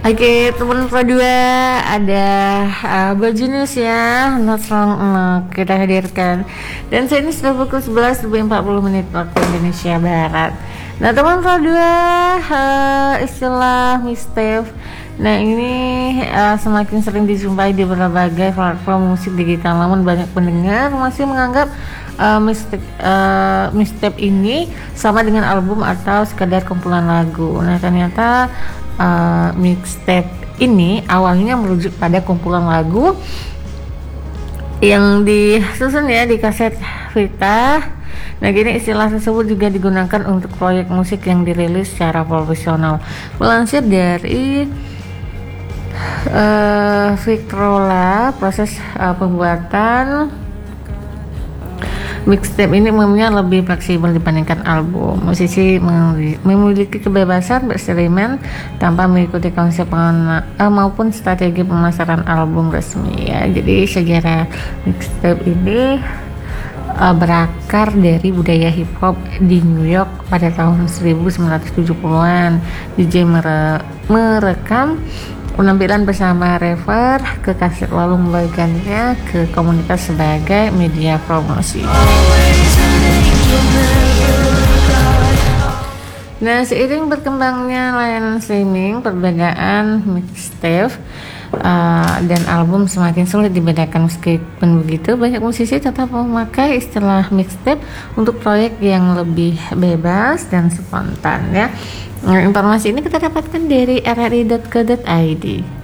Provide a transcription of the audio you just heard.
Oke, teman Pro 2 ada baju news ya, Not Wrong kita hadirkan. Dan saat ini sudah pukul 11 lebih 40 menit waktu Indonesia Barat. Nah, teman Pro 2, istilah mixtape. Nah, ini semakin sering dijumpai di berbagai platform musik digital. Namun banyak pendengar masih menganggap mixtape ini sama dengan album atau sekadar kumpulan lagu. Nah, ternyata mixtape ini awalnya merujuk pada kumpulan lagu yang disusun ya di kaset Vita. Nah, gini istilah tersebut juga digunakan untuk proyek musik yang dirilis secara profesional. Melansir dari Victrola, proses pembuatan mixtape ini umumnya lebih fleksibel dibandingkan album. Musisi memiliki kebebasan bereksperimen tanpa mengikuti konsep maupun strategi pemasaran album resmi ya. Jadi sejarah mixtape ini berakar dari budaya hip hop di New York pada tahun 1970-an. DJ merekam penampilan bersama rapper ke kaset lalu membagikannya ke komunitas sebagai media promosi. Nah, seiring berkembangnya layanan streaming, perbedaan mixtape dan album semakin sulit dibedakan. Meskipun begitu, banyak musisi tetap memakai istilah mixtape untuk proyek yang lebih bebas dan spontan ya. Informasi ini kita dapatkan dari rri.co.id.